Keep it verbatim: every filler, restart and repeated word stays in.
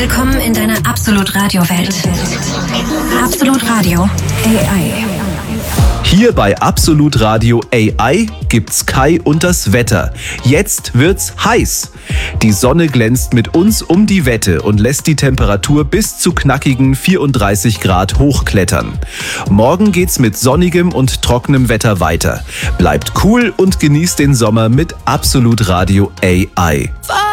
Willkommen in deiner Absolut Radio Welt. Absolut Radio A I. Hier bei Absolut Radio A I gibt's Kai und das Wetter. Jetzt wird's heiß. Die Sonne glänzt mit uns um die Wette und lässt die Temperatur bis zu knackigen vierunddreißig Grad hochklettern. Morgen geht's mit sonnigem und trockenem Wetter weiter. Bleibt cool und genießt den Sommer mit Absolut Radio A I.